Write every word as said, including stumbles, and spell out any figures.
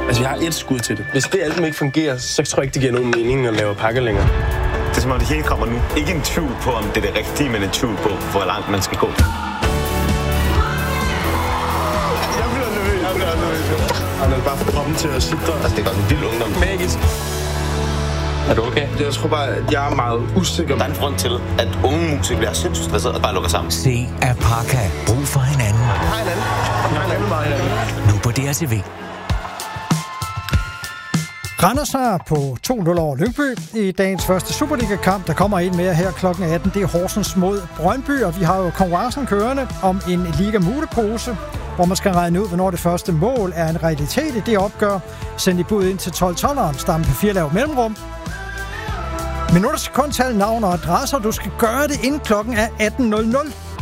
Altså, jeg har et skud til det. Hvis det album ikke fungerer, så tror jeg ikke, det giver nogen mening at lave pakke længere. Det er som om det hele kommer nu. Ikke en tvivl på, om det er det rigtige, men en tvivl på, hvor langt man skal gå. Jeg bliver nervøs. Jeg bliver nervøs. Han er bare for kroppen til at sidde der. Altså, det er godt en vild ungdom. Magisk. Er du okay? Jeg tror bare, at jeg er meget usikker. Der er en grund til, at unge musikere bliver sindssygt stresset og bare lukker sammen. Se Apaka. Brug for hinanden. Hej hinanden. Hej hinanden. Nu på D R T V. Randers har på to nul over Lyngby i dagens første Superliga-kamp. Der kommer en mere her klokken atten. Det er Horsens mod Brøndby, og vi har jo konkurrencen kørende om en Liga-mulepose, hvor man skal regne ud, hvornår det første mål er en realitet i det opgør. Send i bud ind til tolv tolveren, stamme på fire lav mellemrum. Men nu er der sekundtal, navn og adresser. Du skal gøre det inden klokken er atten nul nul.